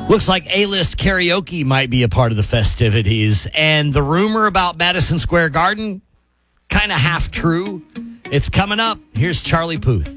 Looks like A-list karaoke might be a part of the festivities. And the rumor about Madison Square Garden, kind of half true. It's coming up. Here's Charlie Puth.